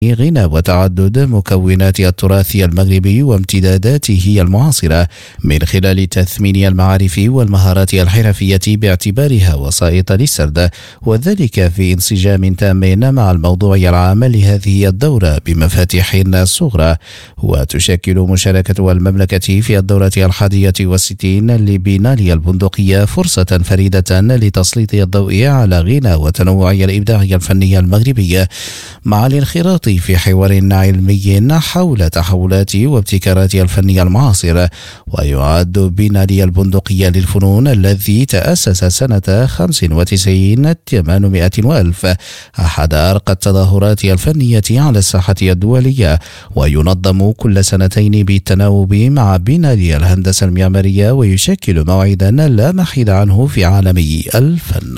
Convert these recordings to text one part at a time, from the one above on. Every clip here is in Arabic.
غنى وتعدد مكونات التراث المغربي وامتداداته المعاصرة من خلال تثمين المعارف والمهارات الحرفية باعتبارها وسائط للسرد، وذلك في انسجام تام مع الموضوع العام لهذه الدورة بمفاتيح صغرى. وتشكل مشاركة المملكة في الدورة 61 لبنالي البندقية فرصة فريدة لتسليط الضوء على غنى وتنوع الإبداع الفني المغربي مع الانخراط في حوار علمي حول تحولات وابتكارات الفن المعاصر. ويعد بنالي البندقية للفنون الذي تأسس سنة 95 800 وألف أحد أرقى التظاهرات الفنية على الساحة الدولية، وينظم كل سنتين بالتناوب مع بنالي الهندسة المعمارية، ويشكل موعدا لا محيد عنه في عالم الفن.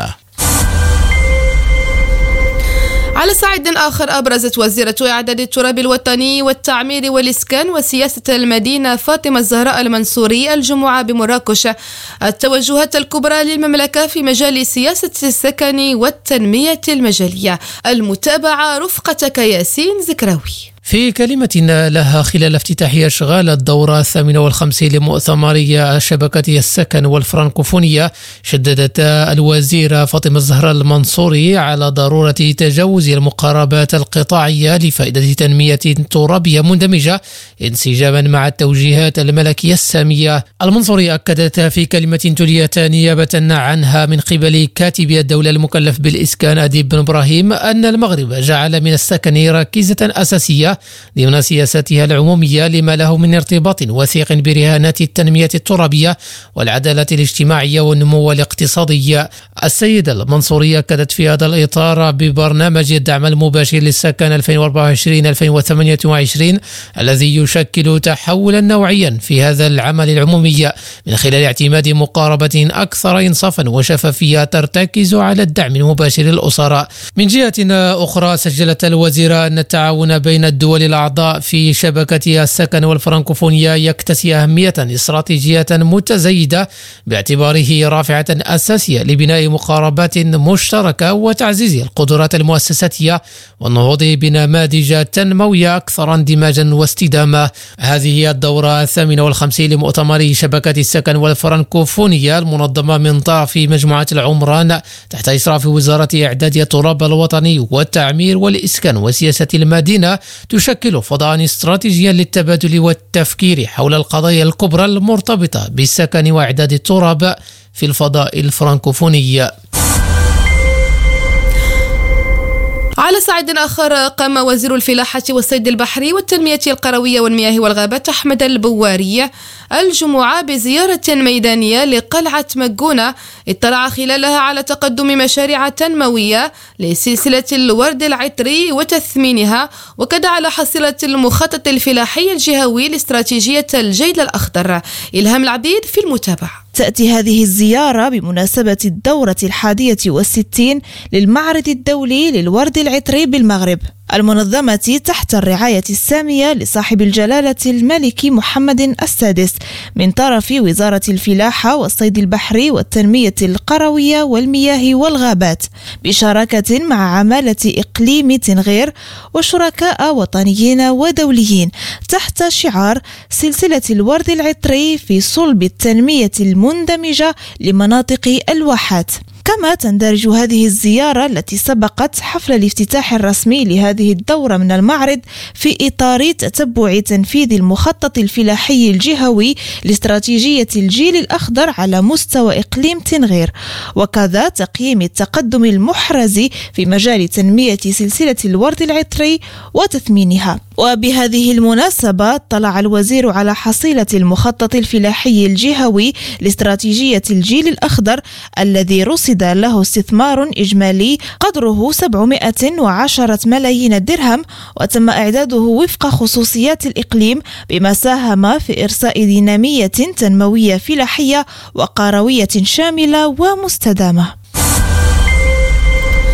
على صعيد آخر، أبرزت وزيرة إعداد التراب الوطني والتعمير والإسكان وسياسة المدينة فاطمة الزهراء المنصوري الجمعة بمراكش التوجهات الكبرى للمملكة في مجال سياسة السكن والتنمية المجالية. المتابعة رفقة ياسين زكراوي. في كلمة لها خلال افتتاح أشغال الدورة 58 لمؤتمر شبكة السكن والفرنكوفونية، شددت الوزيرة فاطمة الزهراء المنصوري على ضرورة تجاوز المقاربات القطاعية لفائدة تنمية ترابية مندمجة انسجاما مع التوجيهات الملكية السامية. المنصوري أكدت في كلمة تليت نيابة عنها من قبل كاتب الدولة المكلف بالإسكان أديب بن إبراهيم أن المغرب جعل من السكن ركيزة أساسية ضمن سياستها العمومية لما له من ارتباط وثيق برهانات التنمية الترابية والعدالة الاجتماعية والنمو الاقتصادي. السيدة المنصورية أكدت في هذا الإطار ببرنامج الدعم المباشر للسكن 2024-2028 الذي يشكل تحولا نوعيا في هذا العمل العمومي من خلال اعتماد مقاربة أكثر إنصافا وشفافية ترتكز على الدعم المباشر للأسر. من جهة أخرى، سجلت الوزيرة أن التعاون بين الدول الأعضاء في شبكة السكن والفرنكوفونية يكتسي أهمية استراتيجية متزايدة باعتباره رافعة أساسية لبناء مقاربات مشتركة وتعزيز القدرات المؤسساتية والنهوض بنماذج تنموية أكثر اندماجا واستدامة. هذه الدورة 58 لمؤتمر شبكة السكن والفرنكوفونية المنظمة من طرف مجموعة العمران تحت إشراف وزارة إعداد التراب الوطني والتعمير والإسكان وسياسة المدينة تشكل فضاء استراتيجيا للتبادل والتفكير حول القضايا الكبرى المرتبطة بالسكن وإعداد التراب في الفضاء الفرنكوفوني. على صعيد آخر، قام وزير الفلاحة والصيد البحري والتنمية القروية والمياه والغابات أحمد البواري الجمعة بزيارة ميدانية لقلعة مجونة اطلع خلالها على تقدم مشاريع تنموية لسلسلة الورد العطري وتثمينها، وكذا على حصيلة المخطط الفلاحي الجهوي لاستراتيجية الجيل الأخضر. إلهام العبيد في المتابعة. تأتي هذه الزيارة بمناسبة الدورة 61 للمعرض الدولي للورد العطري بالمغرب المنظمة تحت الرعاية السامية لصاحب الجلالة الملك محمد السادس من طرف وزارة الفلاحة والصيد البحري والتنمية القروية والمياه والغابات، بشراكة مع عمالة إقليم تنغير وشركاء وطنيين ودوليين تحت شعار سلسلة الورد العطري في صلب التنمية المندمجة لمناطق الواحات. كما تندرج هذه الزيارة التي سبقت حفل الافتتاح الرسمي لهذه الدورة من المعرض في إطار تتبع تنفيذ المخطط الفلاحي الجهوي لاستراتيجية الجيل الأخضر على مستوى إقليم تنغير، وكذا تقييم التقدم المحرز في مجال تنمية سلسلة الورد العطري وتثمينها. وبهذه المناسبة طلع الوزير على حصيلة المخطط الفلاحي الجهوي لاستراتيجية الجيل الأخضر الذي رصد له استثمار إجمالي قدره 710 ملايين درهم، وتم إعداده وفق خصوصيات الإقليم بما ساهم في إرساء دينامية تنموية فلاحية وقروية شاملة ومستدامة.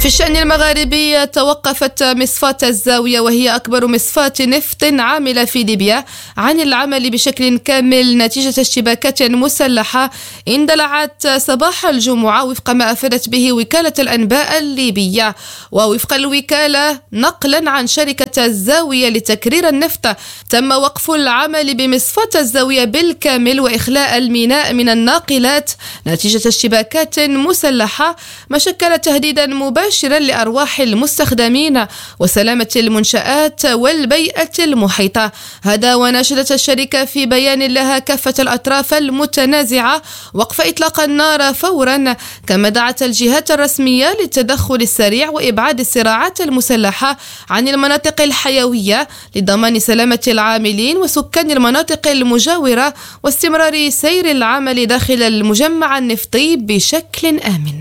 في الشأن المغاربي توقفت مصفاة الزاوية وهي أكبر مصفاة نفط عاملة في ليبيا عن العمل بشكل كامل نتيجة اشتباكات مسلحة اندلعت صباح الجمعة وفق ما أفادت به وكالة الأنباء الليبية. ووفق الوكالة نقلا عن شركة الزاوية لتكرير النفط تم وقف العمل بمصفاة الزاوية بالكامل وإخلاء الميناء من الناقلات نتيجة اشتباكات مسلحة ما شكل تهديدا مباشرا لأرواح المستخدمين وسلامة المنشآت والبيئة المحيطة. هذا وناشدت الشركة في بيان لها كافة الأطراف المتنازعة وقف إطلاق النار فورا، كما دعت الجهات الرسمية للتدخل السريع وإبعاد الصراعات المسلحة عن المناطق الحيوية لضمان سلامة العاملين وسكان المناطق المجاورة واستمرار سير العمل داخل المجمع النفطي بشكل آمن.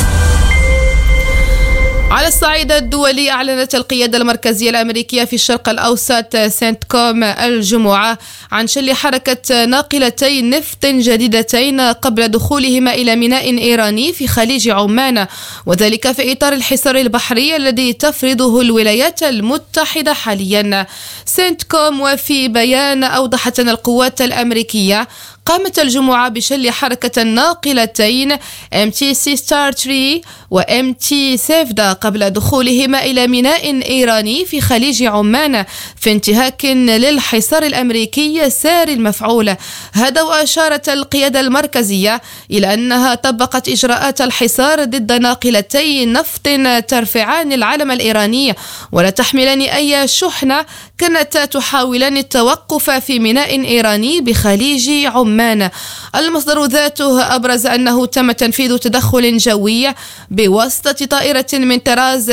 على الصعيد الدولي أعلنت القيادة المركزية الأمريكية في الشرق الأوسط سنتكوم الجمعة عن شل حركة ناقلتين نفط جديدتين قبل دخولهما إلى ميناء إيراني في خليج عمان، وذلك في إطار الحصار البحري الذي تفرضه الولايات المتحدة حاليا. سنتكوم وفي بيان أوضحت أن القوات الأمريكية قامت الجمعة بشل حركة الناقلتين MTC Star 3 و MT سيفدا قبل دخولهما إلى ميناء إيراني في خليج عمان في انتهاك للحصار الأمريكي سار المفعول. هذا وأشارت القيادة المركزية إلى أنها طبقت إجراءات الحصار ضد ناقلتي نفط ترفعان العلم الإيراني ولا تحملان أي شحنة كانت تحاولان التوقف في ميناء إيراني بخليج عمان. المصدر ذاته أبرز أنه تم تنفيذ تدخل جوي بواسطة طائرة من طراز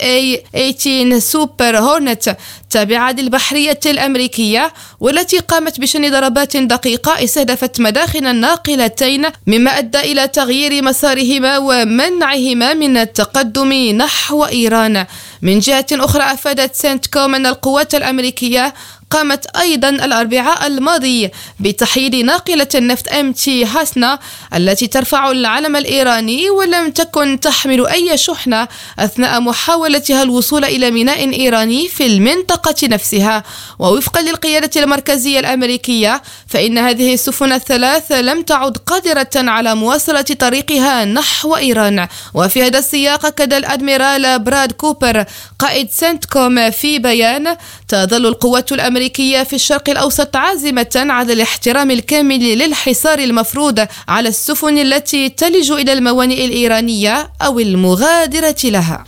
FA-18 سوبر هورنت تابعة للبحرية الأمريكية والتي قامت بشن ضربات دقيقة استهدفت مداخن الناقلتين مما أدى إلى تغيير مسارهما ومنعهما من التقدم نحو إيران. من جهة أخرى أفادت سنتكوم أن القوات الأمريكية قامت أيضا الأربعاء الماضي بتحييد ناقلة النفط MT هاسنا التي ترفع العلم الإيراني ولم تكن تحمل أي شحنة أثناء محاولتها الوصول إلى ميناء إيراني في المنطقة نفسها. ووفقا للقيادة المركزية الأمريكية فإن هذه السفن الثلاث لم تعد قادرة على مواصلة طريقها نحو إيران. وفي هذا السياق أكد الأدميرال براد كوبر قائد سنتكوم في بيان: تظل القوات الأمريكية في الشرق الأوسط عازمة على الاحترام الكامل للحصار المفروض على السفن التي تلج إلى الموانئ الإيرانية أو المغادرة لها.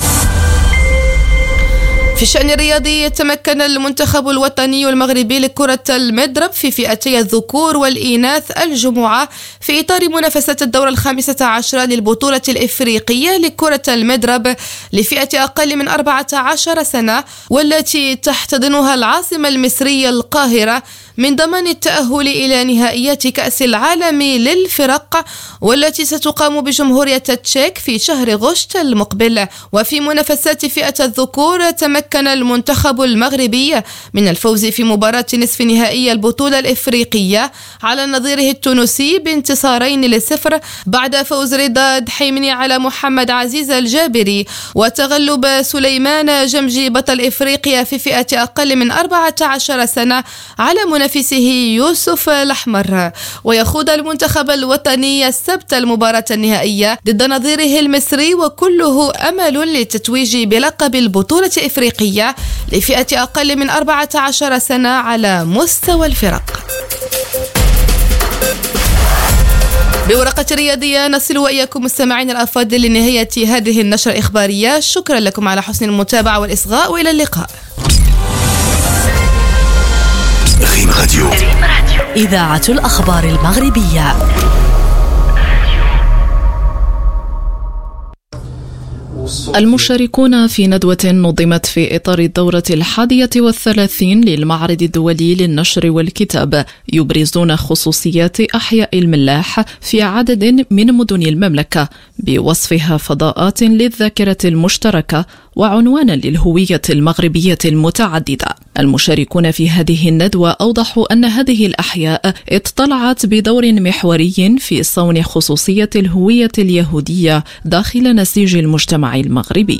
في الشأن الرياضي تمكن المنتخب الوطني المغربي لكرة المضرب في فئتي الذكور والإناث الجمعة في إطار منافسة الدورة 15 للبطولة الإفريقية لكرة المضرب لفئة أقل من 14 سنة والتي تحتضنها العاصمة المصرية القاهرة من ضمان التأهل إلى نهائيات كأس العالم للفرق والتي ستقام بجمهورية التشيك في شهر غشت المقبل. وفي منافسات فئة الذكور تمكن المنتخب المغربي من الفوز في مباراة نصف نهائي البطولة الإفريقية على نظيره التونسي ب2-0 بعد فوز رضا دحيمني على محمد عزيز الجابري وتغلب سليمان جمجي بطل إفريقيا في فئة أقل من 14 سنة على منافسه يوسف الأحمر. ويخوض المنتخب الوطني السبت المباراة النهائية ضد نظيره المصري وكله أمل للتتويج بلقب البطولة الإفريقية لفئة أقل من 14 سنة على مستوى الفرق. بورقة رياضية نصل وإياكم مستمعين الأفاضل لنهاية هذه النشرة الإخبارية. شكرا لكم على حسن المتابعة والإصغاء وإلى اللقاء. ريم راديو إذاعة الأخبار المغربية. المشاركون في ندوة نظمت في إطار الدورة 31 للمعرض الدولي للنشر والكتاب يبرزون خصوصيات أحياء الملاح في عدد من مدن المملكة بوصفها فضاءات للذاكرة المشتركة وعنوانا للهوية المغربية المتعددة. المشاركون في هذه الندوة أوضحوا أن هذه الأحياء اطلعت بدور محوري في صون خصوصية الهوية اليهودية داخل نسيج المجتمع المغربي.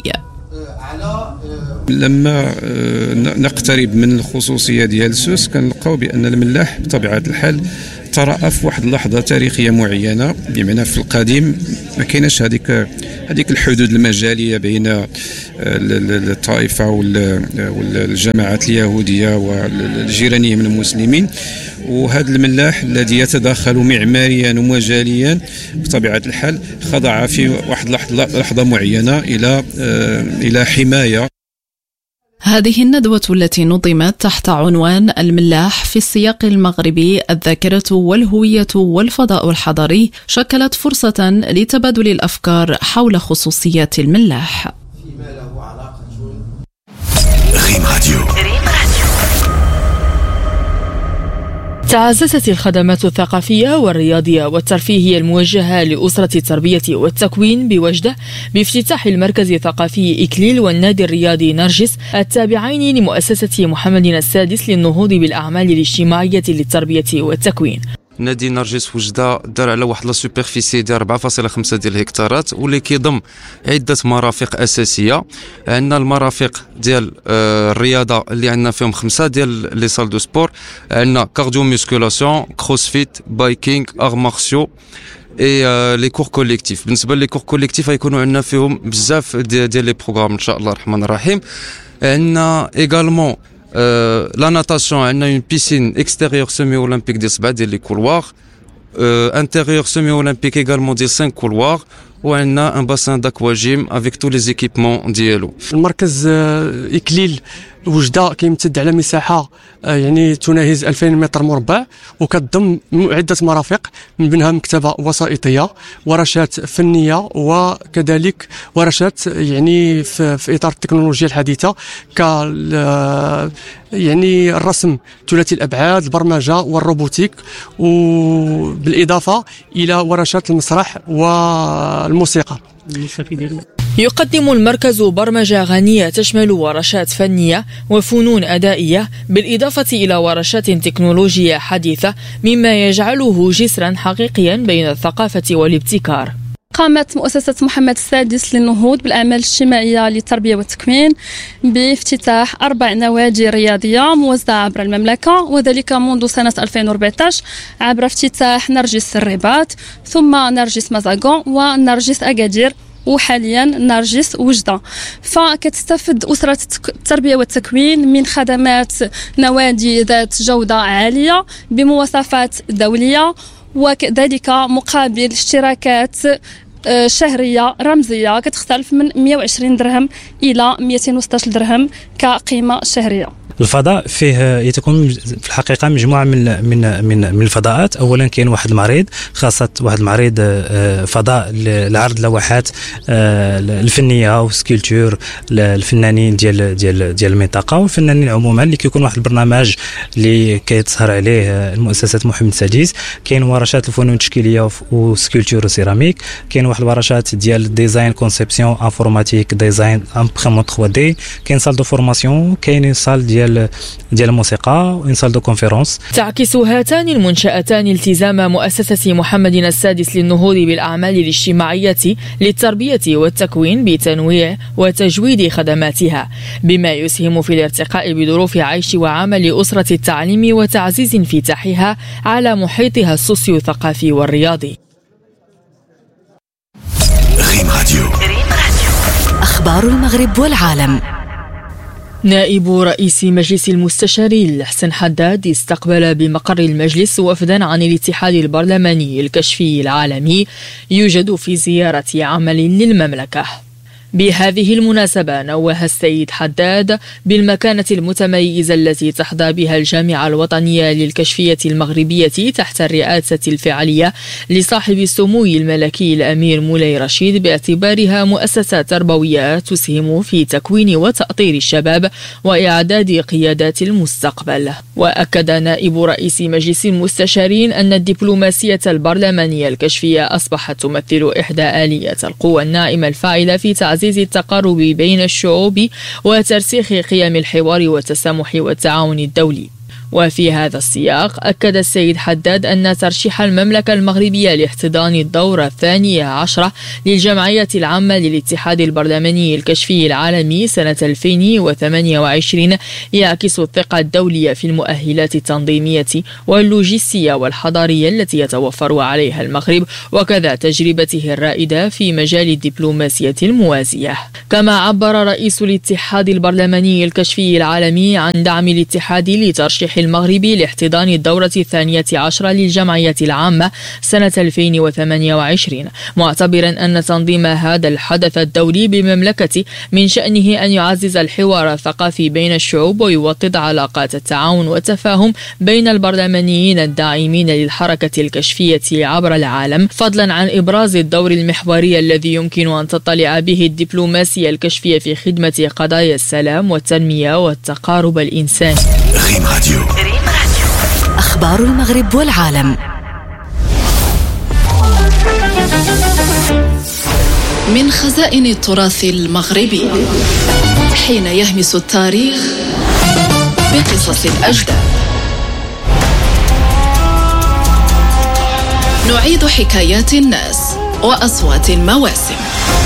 لما نقترب من الخصوصية ديال سوس كنلقاو بأن الملاح بطبيعة الحال ترأف واحد اللحظة تاريخية معينة، بمعنى في القديم ما كايناش هذيك الحدود المجالية بين الطائفة والجماعات اليهودية والجيرانية من المسلمين، وهذا الملاح الذي يتدخل معماريا ومجاليا بطبيعة الحال خضع في واحد لحظة معينة إلى حماية. هذه الندوة التي نظمت تحت عنوان الملاح في السياق المغربي، الذاكرة والهوية والفضاء الحضاري، شكلت فرصة لتبادل الأفكار حول خصوصيات الملاح. ريم راديو. تعززت الخدمات الثقافية والرياضية والترفيهية الموجهة لأسرة التربية والتكوين بوجدة بافتتاح المركز الثقافي إكليل والنادي الرياضي نرجس التابعين لمؤسسة محمد السادس للنهوض بالأعمال الاجتماعية للتربية والتكوين. نادي نرجس وجدة دار على واحد لا سوبرفيسي ديال 4.5 ديال الهكتارات، واللي كيضم عده مرافق اساسيه. عندنا المرافق ديال الرياضه اللي عندنا فيهم 5 ديال لي سال دو سبور. عندنا كارديو ميسكولاسيون، كروسفيت، بايكينغ، ار مارسيو اي لي كور كوليكتيف. بالنسبه لي كور كوليكتيف غيكونوا عندنا فيهم بزاف ديال لي بروغرام ان شاء الله الرحمن الرحيم. عندنا ايغالمون la natation, on a une piscine extérieure semi-olympique de 7 des couloirs, intérieur semi-olympique également de 5 couloirs, وعندنا un bassin d'aquagym avec tous les équipements ديالو. المركز إكليل وجدة كيمتد على مساحة يعني تناهز 2000 متر مربع، وكتضم عدة مرافق من بينها مكتبة وسائطية، ورشات فنية، وكذلك ورشات يعني في إطار التكنولوجيا الحديثة ك يعني الرسم ثلاثي الأبعاد، البرمجة والروبوتيك، وبالإضافة إلى ورشات المسرح والموسيقى. يقدم المركز برمجة غنية تشمل ورشات فنية وفنون أدائية، بالإضافة إلى ورشات تكنولوجية حديثة، مما يجعله جسرا حقيقيا بين الثقافة والابتكار. قامت مؤسسة محمد السادس للنهوض بالأعمال الاجتماعية للتربية والتكوين بافتتاح 4 نوادي رياضية موزعة عبر المملكة، وذلك منذ سنة 2014 عبر افتتاح نرجس الرباط، ثم نرجس مزاغون، ونرجس أكادير، وحاليا نرجس وجدة. فكتستفد أسرة التربية والتكوين من خدمات نوادي ذات جودة عالية بمواصفات دولية، وكذلك مقابل اشتراكات شهرية رمزية كتختلف من 120 درهم إلى 216 درهم كقيمة شهرية. الفضاء فيه يتكون في الحقيقه مجموعه من الفضاءات. اولا كاين واحد المريض، خاصه واحد المريض فضاء لعرض لوحات الفنيه وسكيلتور الفنانين ديال المنطقه والفنانين عموما، اللي كيكون واحد البرنامج اللي كيتسهر عليه المؤسسه محمد السادس. كاين ورشات الفنون التشكيليه وسكيلتور وسيراميك، كاين واحد الورشات ديال ديزاين كونسيبسيون انفورماتيك ديزاين امبريمون 3D، كاين سال دو فورماسيون، كاين سال ديال الموسيقى وإن سال دو كونفيرونس. تعكس هاتان المنشأتان التزام مؤسسة محمد السادس للنهوض بالأعمال الاجتماعية للتربية والتكوين بتنويع وتجويد خدماتها، بما يسهم في الارتقاء بظروف عيش وعمل أسرة التعليم وتعزيز انفتاحها على محيطها السوسيو ثقافي والرياضي. ريم راديو. أخبار المغرب والعالم. نائب رئيس مجلس المستشارين الحسن حداد استقبل بمقر المجلس وفدا عن الاتحاد البرلماني الكشفي العالمي يوجد في زيارة عمل للمملكة. بهذه المناسبة نوه السيد حداد بالمكانة المتميزة التي تحظى بها الجامعة الوطنية للكشفية المغربية تحت الرئاسة الفعلية لصاحب السمو الملكي الأمير مولاي رشيد، باعتبارها مؤسسة تربوية تسهم في تكوين وتأطير الشباب وإعداد قيادات المستقبل. وأكد نائب رئيس مجلس المستشارين أن الدبلوماسية البرلمانية الكشفية أصبحت تمثل إحدى آليات القوى الناعمة الفاعلة في تعزيز تعزيز التقارب بين الشعوب وترسيخ قيم الحوار والتسامح والتعاون الدولي. وفي هذا السياق أكد السيد حداد أن ترشيح المملكة المغربية لاحتضان الدورة 12 للجمعية العامة للاتحاد البرلماني الكشفي العالمي سنة 2028 يعكس الثقة الدولية في المؤهلات التنظيمية واللوجستية والحضارية التي يتوفر عليها المغرب، وكذا تجربته الرائدة في مجال الدبلوماسية الموازية. كما عبر رئيس الاتحاد البرلماني الكشفي العالمي عن دعم الاتحاد لترشيح المغربي لاحتضان الدورة 12 للجمعية العامة سنة 2028، معتبرا أن تنظيم هذا الحدث الدولي بمملكته من شأنه أن يعزز الحوار الثقافي بين الشعوب ويوطد علاقات التعاون والتفاهم بين البرلمانيين الداعمين للحركة الكشفية عبر العالم، فضلا عن إبراز الدور المحوري الذي يمكن أن تطلع به الدبلوماسية الكشفية في خدمة قضايا السلام والتنمية والتقارب الإنساني. ريم راديو. أخبار المغرب والعالم. من خزائن التراث المغربي، حين يهمس التاريخ بقصص الأجداد، نعيد حكايات الناس وأصوات المواسم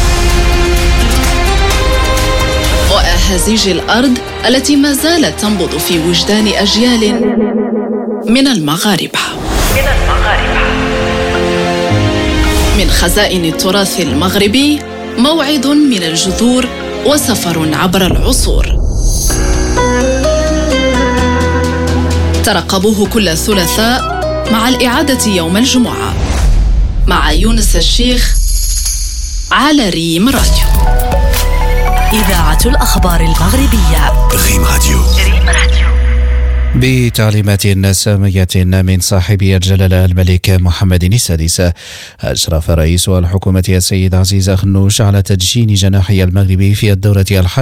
وأهازيج الأرض التي ما زالت تنبض في وجدان أجيال من المغاربة. من خزائن التراث المغربي، موعد من الجذور وسفر عبر العصور. ترقبوه كل ثلاثاء مع الإعادة يوم الجمعة مع يونس الشيخ على ريم راديو. إذاعة الأخبار المغربية. ريم راديو. بتعليمات سامية من صاحب الجلالة الملك محمد السادس، أشرف رئيس الحكومة السيد عزيز أخنوش على تدشين جناحي المغرب في الدورة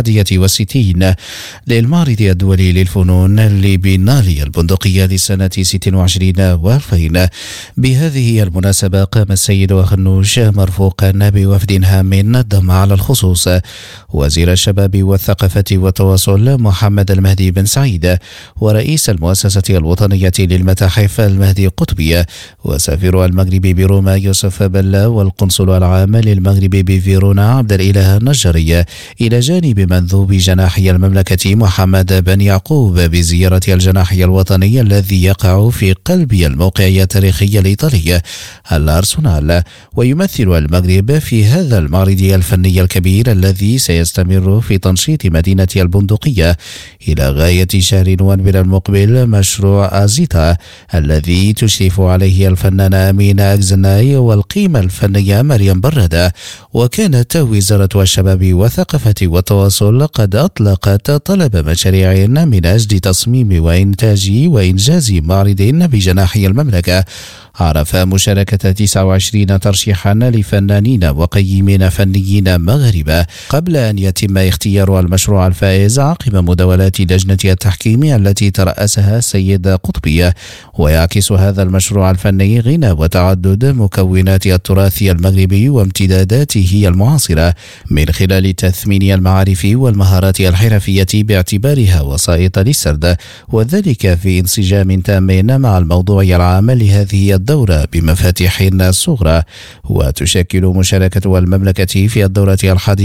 61 للمعرض الدولي للفنون لبنالي البندقية لسنة 26 و2000. بهذه المناسبة قام السيد أخنوش مرفوقا بوفد هام ضم على الخصوص وزير الشباب والثقافة والتواصل محمد المهدي بن سعيد، ورئيس المؤسسة الوطنية للمتاحف المهدي قطبية، وسفير المغرب بروما يوسف بلا، والقنصل العام للمغرب بفيرونا عبد الإله النجاري، إلى جانب منذوب جناحي المملكة محمد بن يعقوب بزيارة الجناحي الوطني الذي يقع في قلب الموقعية التاريخية الإيطالية الأرسنال، ويمثل المغرب في هذا المعرض الفني الكبير الذي سيستمر في تنشيط مدينة البندقية إلى غاية شهر نوفمبر المقبل مشروع أزيتا الذي تشرف عليه الفنانة أمينة أكزناي والقيمة الفنية مريم برادة. وكانت وزارة الشباب والثقافة والتواصل قد أطلقت طلب مشاريع من أجل تصميم وإنتاج وإنجاز معرض بجناحي المملكة عرف مشاركة 29 ترشيحا لفنانين وقيمين فنيين مغاربة قبل أن يتم اختيار المشروع الفائز عقب مداولات لجنة التحكيم التي ترأسها السيد قطبية. ويعكس هذا المشروع الفني غنى وتعدد مكونات التراث المغربي وامتداداته المعاصرة من خلال تثمين المعارف والمهارات الحرفية باعتبارها وسائط للسرد، وذلك في انسجام تام مع الموضوع العام لهذه الدورة بمفاتيح صغرى. وتشكل مشاركة المملكة في الدورة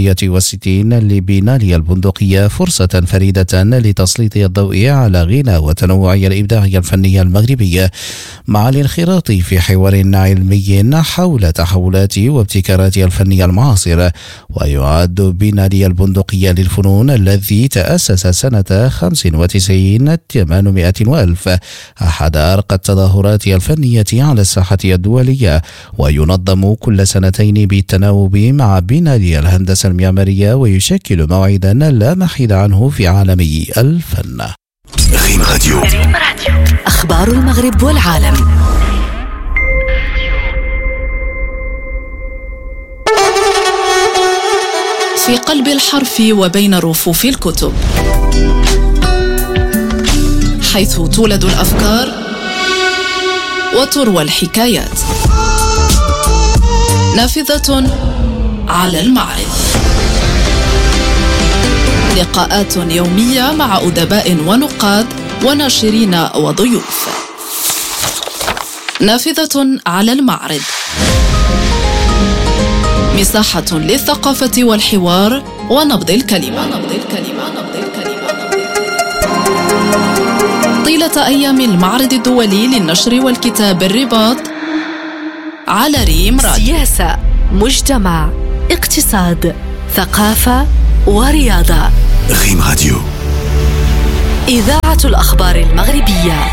61 لبنالي البندقية فرصة فريدة لتسليط الضوء على غنى وتنوع الإبداع الفني المغربي مع الانخراط في حوار علمي حول تحولات وابتكارات الفن المعاصر. ويعد بنالي البندقية للفنون الذي تأسس سنة 95 800 وألف أحد أرقى التظاهرات الفنية على الساحة الدولية، وينظم كل سنتين بالتناوب مع بنالي الهندسة المعمارية، ويشكل موعدا لا محيد عنه في عالم الفن. ريم راديو. أخبار المغرب والعالم. في قلب الحرف وبين رفوف الكتب، حيث تولد الأفكار وتروى الحكايات، نافذة على المعرض. لقاءات يومية مع أدباء ونقاد وناشرين وضيوف. نافذة على المعرض، مساحة للثقافة والحوار ونبض الكلمة. طيلة أيام المعرض الدولي للنشر والكتاب الرباط على ريم راديو. سياسة، مجتمع، اقتصاد، ثقافة ورياضة. ريم راديو، إذاعة الأخبار المغربية.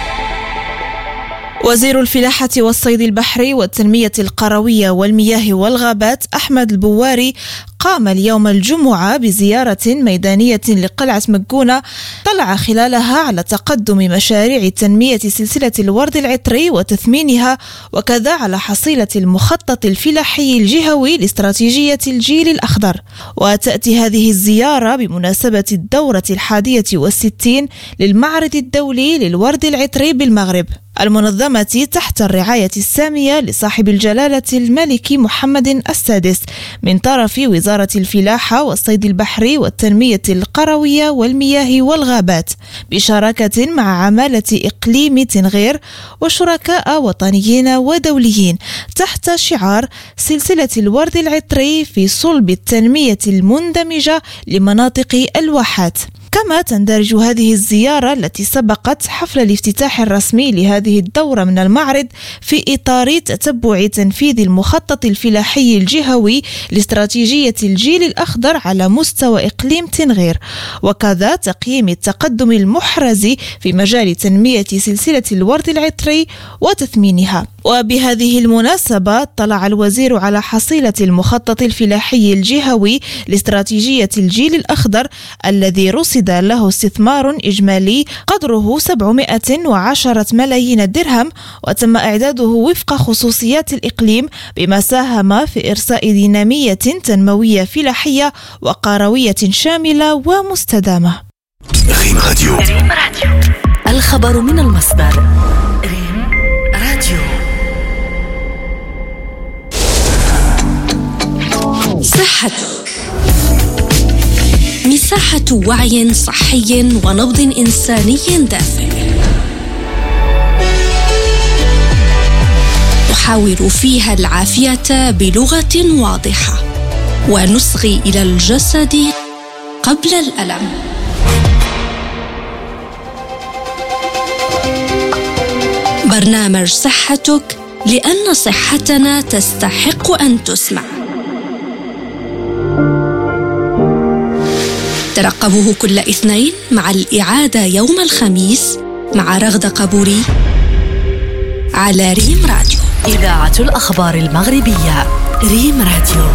وزير الفلاحة والصيد البحري والتنمية القروية والمياه والغابات أحمد البواري قام اليوم الجمعة بزيارة ميدانية لقلعة مكونة طلع خلالها على تقدم مشاريع تنمية سلسلة الورد العطري وتثمينها، وكذا على حصيلة المخطط الفلاحي الجهوي لاستراتيجية الجيل الأخضر. وتأتي هذه الزيارة بمناسبة الدورة 61 للمعرض الدولي للورد العطري بالمغرب، المنظمة تحت الرعاية السامية لصاحب الجلالة الملك محمد السادس من طرف وزارة الفلاحة والصيد البحري والتنمية القروية والمياه والغابات، بشراكة مع عمالة إقليم تنغير وشركاء وطنيين ودوليين، تحت شعار سلسلة الورد العطري في صلب التنمية المندمجة لمناطق الواحات. كما تندرج هذه الزيارة التي سبقت حفل الافتتاح الرسمي لهذه الدورة من المعرض في إطار تتبع تنفيذ المخطط الفلاحي الجهوي لاستراتيجية الجيل الأخضر على مستوى إقليم تنغير، وكذا تقييم التقدم المحرز في مجال تنمية سلسلة الورد العطري وتثمينها. وبهذه المناسبة طلع الوزير على حصيلة المخطط الفلاحي الجهوي لاستراتيجية الجيل الأخضر الذي رصد له استثمار إجمالي قدره 710 ملايين درهم، وتم إعداده وفق خصوصيات الإقليم، بما ساهم في إرساء دينامية تنموية فلاحية وقروية شاملة ومستدامة. ريم راديو، الخبر من المصدر. ريم راديو. صحتك، مساحة وعي صحي ونبض إنساني دافئ، نحاور فيها العافية بلغة واضحة ونصغي إلى الجسد قبل الألم. برنامج صحتك، لأن صحتنا تستحق أن تسمع. ترقبوه كل اثنين مع الإعادة يوم الخميس مع رغدة قبوري على ريم راديو، إذاعة الأخبار المغربية. ريم راديو.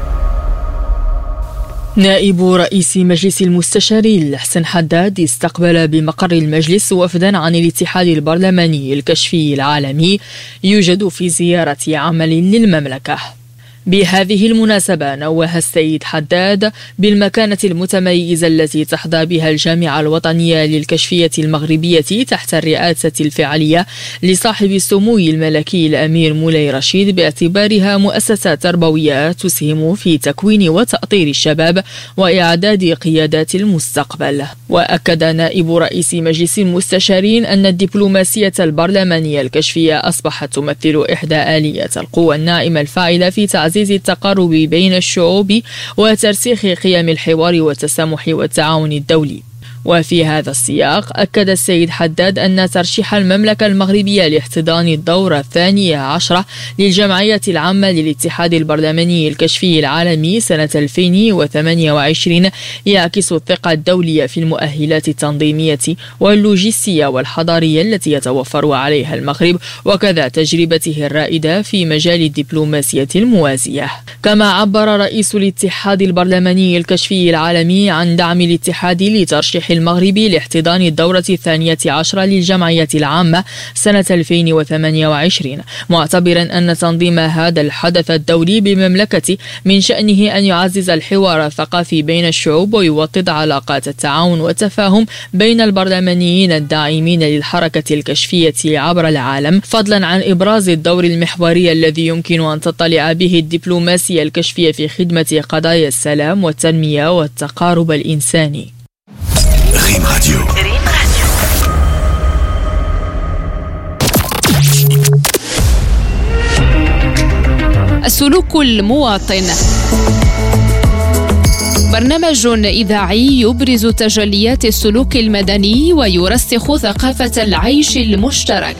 نائب رئيس مجلس المستشارين حسن حداد استقبل بمقر المجلس وفدا عن الاتحاد البرلماني الكشفي العالمي يوجد في زيارة عمل للمملكة. بهذه المناسبة نوه السيد حداد بالمكانة المتميزة التي تحظى بها الجامعة الوطنية للكشفية المغربية تحت الرئاسة الفعلية لصاحب السمو الملكي الأمير مولاي رشيد، باعتبارها مؤسسة تربوية تسهم في تكوين وتأطير الشباب وإعداد قيادات المستقبل. وأكد نائب رئيس مجلس المستشارين أن الدبلوماسية البرلمانية الكشفية أصبحت تمثل إحدى آليات القوى الناعمة الفاعلة في تعزيز التقارب بين الشعوب وترسيخ قيم الحوار والتسامح والتعاون الدولي. وفي هذا السياق أكد السيد حداد أن ترشيح المملكة المغربية لاحتضان الدورة 12 للجمعية العامة للاتحاد البرلماني الكشفي العالمي سنة 2028 يعكس الثقة الدولية في المؤهلات التنظيمية واللوجستية والحضارية التي يتوفر عليها المغرب، وكذا تجربته الرائدة في مجال الدبلوماسية الموازية. كما عبر رئيس الاتحاد البرلماني الكشفي العالمي عن دعم الاتحاد لترشيح المسرح المغربي لاحتضان الدورة 12 للجمعية العامة سنة 2028، معتبرا أن تنظيم هذا الحدث الدولي بالمملكة من شأنه أن يعزز الحوار الثقافي بين الشعوب ويوطد علاقات التعاون والتفاهم بين البرلمانيين الداعمين للحركة الكشفية عبر العالم، فضلا عن إبراز الدور المحوري الذي يمكن أن تطلع به الدبلوماسية الكشفية في خدمة قضايا السلام والتنمية والتقارب الإنساني. ريم راديو. السلوك المواطن، برنامج إذاعي يبرز تجليات السلوك المدني ويرسخ ثقافة العيش المشترك.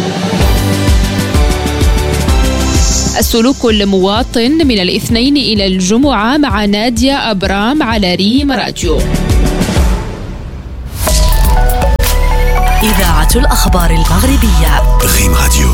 السلوك المواطن من الاثنين إلى الجمعة مع نادية أبرام على ريم راديو. إذاعة الأخبار المغربية ريم راديو.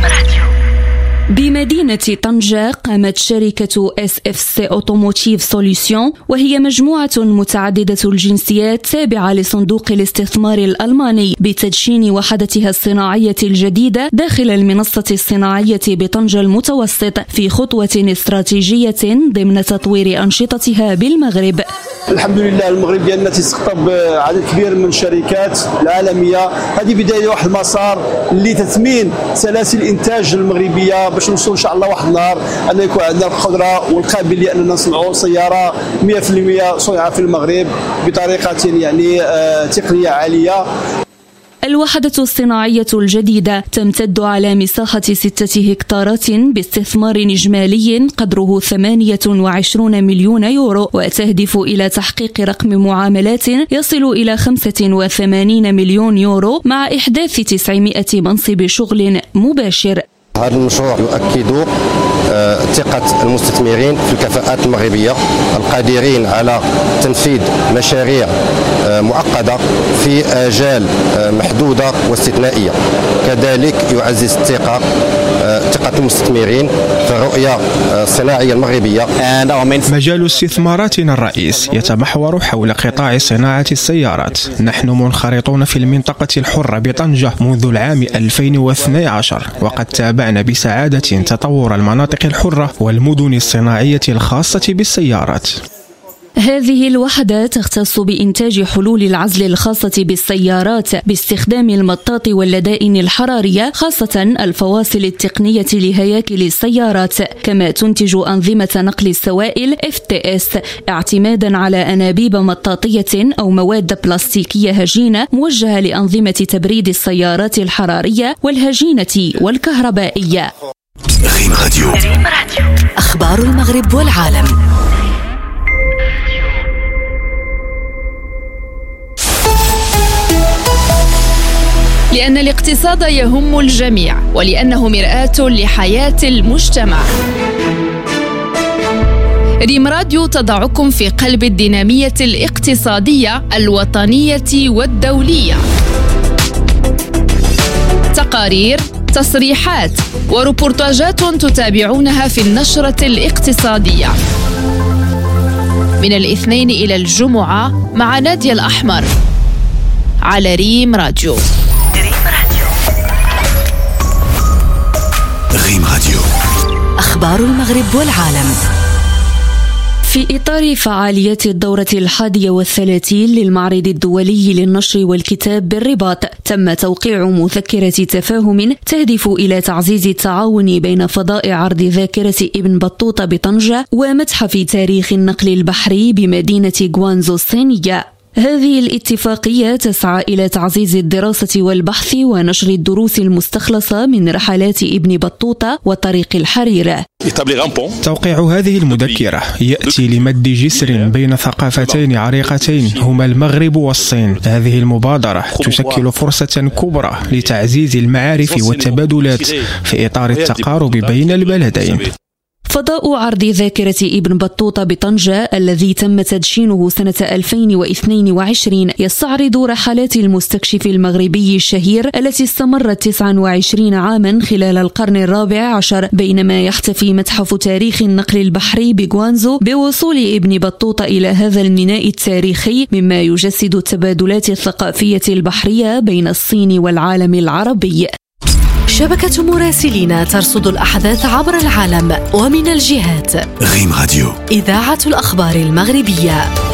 بمدينة طنجة قامت شركة SFC Automotive Solutions، وهي مجموعة متعددة الجنسيات تابعة لصندوق الاستثمار الألماني، بتدشين وحدتها الصناعية الجديدة داخل المنصة الصناعية بطنجة المتوسط في خطوة استراتيجية ضمن تطوير أنشطتها بالمغرب. الحمد لله المغرب ديالنا تستقطب عدد كبير من الشركات العالمية. هذه بداية واحد المسار لتثمين سلاسل الإنتاج المغربية باش نوصلوا ان شاء الله واحد النهار ان يكون عندنا القدره والقابليه اننا نصنعوا سياره 100% صنعه في المغرب بطريقه يعني تقنيه عاليه. الوحدة الصناعية الجديدة تمتد على مساحة 6 هكتارات باستثمار إجمالي قدره 28 مليون يورو، وتهدف إلى تحقيق رقم معاملات يصل إلى 85 مليون يورو مع إحداث 900 منصب شغل مباشر. هذا المشروع يؤكد ثقة المستثمرين في الكفاءات المغربية القادرين على تنفيذ مشاريع معقدة في آجال محدودة واستثنائية. كذلك يعزز ثقة المستثمرين في الرؤية الصناعية المغربية. مجال استثماراتنا الرئيس يتمحور حول قطاع صناعة السيارات. نحن منخرطون في المنطقة الحرة بطنجة منذ العام 2012، وقد تابعنا بسعادة تطور المناطق الحرة والمدن الصناعية الخاصة بالسيارات. هذه الوحدة تختص بإنتاج حلول العزل الخاصة بالسيارات باستخدام المطاط واللدائن الحرارية، خاصة الفواصل التقنية لهياكل السيارات، كما تنتج أنظمة نقل السوائل FTS اعتمادا على أنابيب مطاطية أو مواد بلاستيكية هجينة موجهة لأنظمة تبريد السيارات الحرارية والهجينة والكهربائية. ريم راديو. أخبار المغرب والعالم. لأن الاقتصاد يهم الجميع ولأنه مرآة لحياة المجتمع. ريم راديو تضعكم في قلب الدينامية الاقتصادية الوطنية والدولية. تقارير، تصريحات وريبورتاجات تتابعونها في النشرة الاقتصادية من الاثنين إلى الجمعة مع نادية الأحمر على ريم راديو. ريم راديو. أخبار المغرب والعالم. في إطار فعاليات الدورة 31 للمعرض الدولي للنشر والكتاب بالرباط، تم توقيع مذكرة تفاهم تهدف إلى تعزيز التعاون بين فضاء عرض ذاكرة ابن بطوطة بطنجة ومتحف تاريخ النقل البحري بمدينة غوانزو الصينية. هذه الاتفاقية تسعى إلى تعزيز الدراسة والبحث ونشر الدروس المستخلصة من رحلات ابن بطوطة وطريق الحريرة. توقيع هذه المذكرة يأتي لمد جسر بين ثقافتين عريقتين هما المغرب والصين. هذه المبادرة تشكل فرصة كبرى لتعزيز المعارف والتبادلات في إطار التقارب بين البلدين. فضاء عرض ذاكرة ابن بطوطة بطنجة الذي تم تدشينه سنة 2022 يستعرض رحلات المستكشف المغربي الشهير التي استمرت 29 عاما خلال القرن الرابع عشر، بينما يحتفي متحف تاريخ النقل البحري بغوانزو بوصول ابن بطوطة إلى هذا الميناء التاريخي، مما يجسد التبادلات الثقافية البحرية بين الصين والعالم العربي. شبكة مراسلين ترصد الأحداث عبر العالم ومن الجهات. ريم راديو، إذاعة الأخبار المغربية.